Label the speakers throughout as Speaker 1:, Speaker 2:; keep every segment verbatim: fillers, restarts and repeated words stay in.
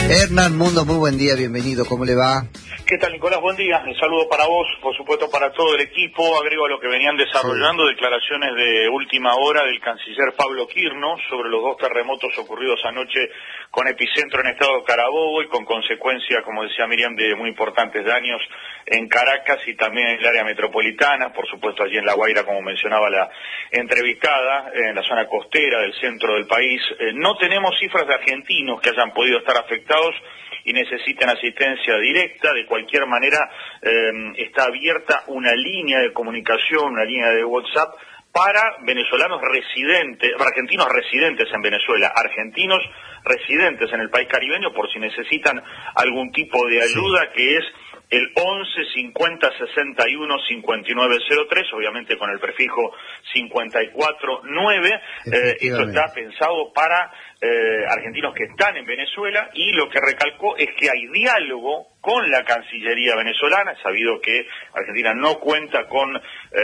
Speaker 1: Hernán Mundo, muy buen día, bienvenido, ¿cómo le va?
Speaker 2: ¿Qué tal, Nicolás? Buen día. Un saludo para vos, por supuesto para todo el equipo. Agrego a lo que venían desarrollando sí. declaraciones de última hora del canciller Pablo Quirno sobre los dos terremotos ocurridos anoche con epicentro en estado Carabobo y con consecuencia, como decía Miriam, de muy importantes daños en Caracas y también en el área metropolitana, por supuesto allí en La Guaira, como mencionaba la entrevistada, en la zona costera del centro del país. Eh, no tenemos cifras de argentinos que hayan podido estar afectados y necesitan asistencia directa. De cualquier manera, eh, está abierta una línea de comunicación, una línea de WhatsApp para venezolanos residentes, argentinos residentes en Venezuela, argentinos residentes en el país caribeño, por si necesitan algún tipo de ayuda, que es el once cincuenta sesenta y uno cincuenta y nueve cero tres, obviamente con el prefijo cincuenta y cuatro nueve. Eh, esto está pensado para eh, argentinos que están en Venezuela, y lo que recalcó es que hay diálogo con la Cancillería venezolana. Es sabido que Argentina no cuenta con eh,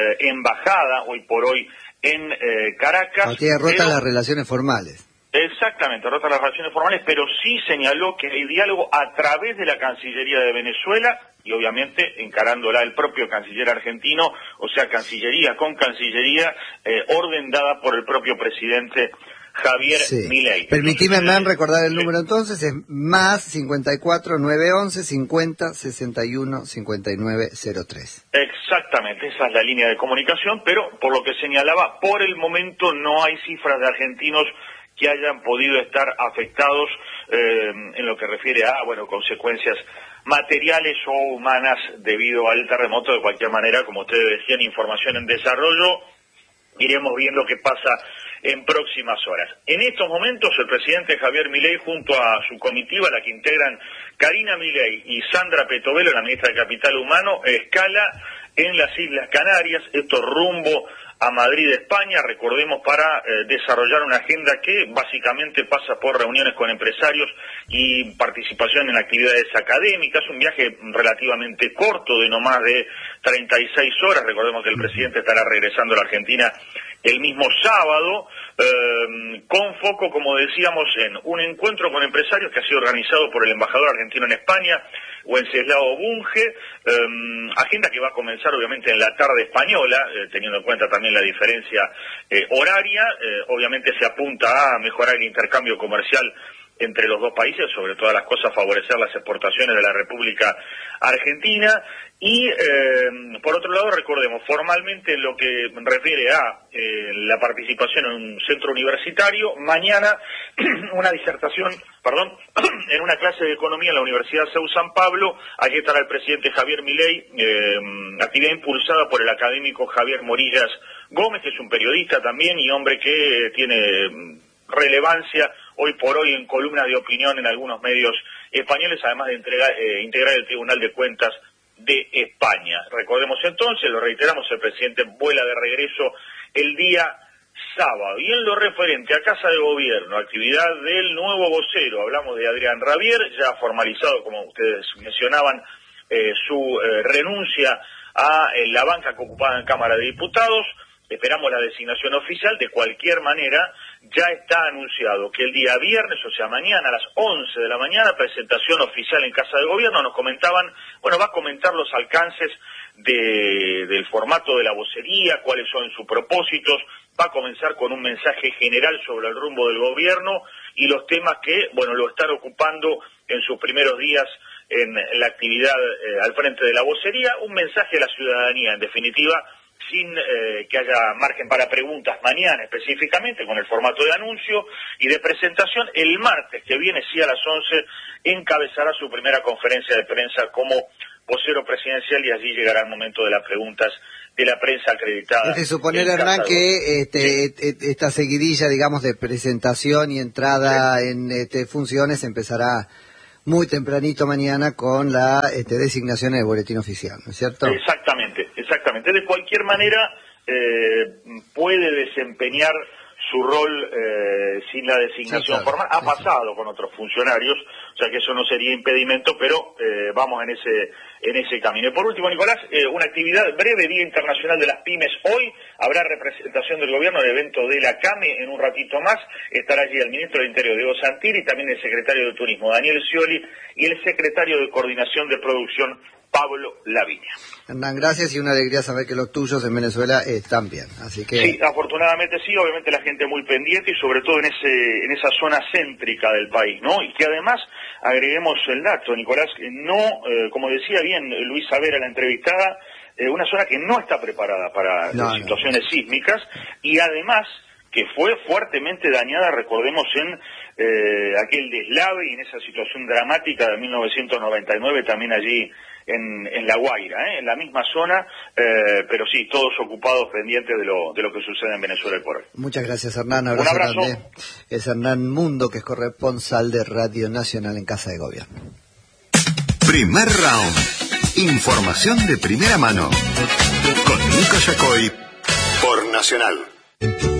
Speaker 2: embajada hoy por hoy en eh, Caracas.
Speaker 1: No tiene rotas las relaciones formales.
Speaker 2: Exactamente, rota las relaciones formales, pero sí señaló que hay diálogo a través de la Cancillería de Venezuela y obviamente encarándola el propio canciller argentino, o sea, Cancillería con Cancillería, eh, orden dada por el propio presidente Javier
Speaker 1: sí.
Speaker 2: Milei.
Speaker 1: Permitime, Hernán, recordar el
Speaker 2: sí.
Speaker 1: número entonces, es más cincuenta y cuatro nueve once cincuenta sesenta y uno cincuenta y nueve cero tres.
Speaker 2: Exactamente, esa es la línea de comunicación, pero por lo que señalaba, por el momento no hay cifras de argentinos que hayan podido estar afectados eh, en lo que refiere a, bueno, consecuencias materiales o humanas debido al terremoto. De cualquier manera, como ustedes decían, información en desarrollo, iremos viendo qué pasa en próximas horas. En estos momentos, el presidente Javier Milei, junto a su comitiva, la que integran Karina Milei y Sandra Petovelo, la ministra de Capital Humano, escala en las Islas Canarias, esto rumbo a Madrid, España, recordemos, para eh, desarrollar una agenda que básicamente pasa por reuniones con empresarios y participación en actividades académicas. Un viaje relativamente corto, de no más de treinta y seis horas. Recordemos que el presidente estará regresando a la Argentina el mismo sábado, eh, con foco, como decíamos, en un encuentro con empresarios que ha sido organizado por el embajador argentino en España, Wenceslao Bunge, eh, agenda que va a comenzar obviamente en la tarde española, eh, teniendo en cuenta también la diferencia eh, horaria. Eh, obviamente se apunta a mejorar el intercambio comercial entre los dos países, sobre todas las cosas favorecer las exportaciones de la República Argentina. Y eh, por otro lado, recordemos, formalmente en lo que refiere a eh, la participación en un centro universitario, mañana una disertación, perdón, en una clase de economía en la Universidad C E U San Pablo. Allí estará el presidente Javier Milei, eh, actividad impulsada por el académico Javier Morillas Gómez, que es un periodista también y hombre que eh, tiene relevancia hoy por hoy en columnas de opinión en algunos medios españoles, además de entregar, eh, integrar el Tribunal de Cuentas de España. Recordemos entonces, lo reiteramos, el presidente vuela de regreso el día sábado. Y en lo referente a Casa de Gobierno, actividad del nuevo vocero, hablamos de Adrián Rabier, ya formalizado, como ustedes mencionaban, eh, su eh, renuncia a eh, la banca que ocupaba en Cámara de Diputados. Esperamos la designación oficial. De cualquier manera, ya está anunciado que el día viernes, o sea mañana a las once de la mañana, presentación oficial en Casa de Gobierno. Nos comentaban, bueno, va a comentar los alcances de, del formato de la vocería, cuáles son sus propósitos, va a comenzar con un mensaje general sobre el rumbo del gobierno y los temas que, bueno, lo están ocupando en sus primeros días en la actividad eh, al frente de la vocería. Un mensaje a la ciudadanía, en definitiva, sin eh, que haya margen para preguntas mañana específicamente, con el formato de anuncio y de presentación. El martes que viene, sí, a las once, encabezará su primera conferencia de prensa como vocero presidencial, y allí llegará el momento de las preguntas de la prensa acreditada.
Speaker 1: Es de suponer, Hernán, que este, sí. esta seguidilla, digamos, de presentación y entrada sí. en este, funciones empezará muy tempranito mañana con la este, designación del boletín oficial, ¿no es cierto?
Speaker 2: Exactamente, exactamente. De cualquier manera, eh, puede desempeñar su rol eh, sin la designación sí, claro, formal. Ha sí, pasado sí. con otros funcionarios. O sea que eso no sería impedimento, pero eh, vamos en ese en ese camino. Y por último, Nicolás, eh, una actividad breve, Día Internacional de las Pymes. Hoy habrá representación del gobierno en el evento de la CAME, en un ratito más estará allí el ministro del Interior, Diego Santilli, también el secretario de Turismo, Daniel Scioli, y el secretario de Coordinación de Producción, Pablo Laviña.
Speaker 1: Hernán, gracias, y una alegría saber que los tuyos en Venezuela están bien. Así que...
Speaker 2: Sí, afortunadamente sí, obviamente la gente muy pendiente y sobre todo en ese en esa zona céntrica del país, ¿no? Y que además, agreguemos el dato, Nicolás, no, eh, como decía bien Luis Savera, la entrevistada, eh, una zona que no está preparada para no, situaciones no. sísmicas, y además que fue fuertemente dañada, recordemos, en eh, aquel deslave y en esa situación dramática de mil novecientos noventa y nueve, también allí en, en La Guaira, ¿eh? en la misma zona, eh, pero sí, todos ocupados pendientes de lo, de lo que sucede en Venezuela y por hoy.
Speaker 1: Muchas gracias, Hernán. Abrazo
Speaker 2: Un abrazo.
Speaker 1: Grande. Es Hernán Mundo, que es corresponsal de Radio Nacional en Casa de Gobierno.
Speaker 3: Primer round. Información de primera mano. Con Nico Yacoy por Nacional.